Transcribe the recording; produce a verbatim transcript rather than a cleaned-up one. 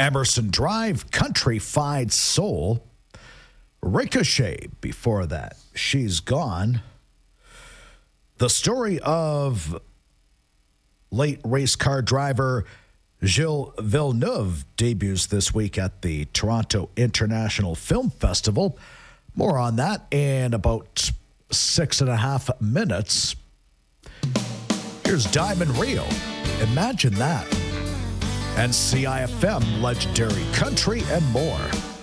Emerson Drive, Countrified Soul. Ricochet, before that, She's Gone. The story of late race car driver Gilles Villeneuve debuts this week at the Toronto International Film Festival. More on that in about six and a half minutes. Here's Diamond Rio. Imagine that. And C I F M, Legendary Country, and more.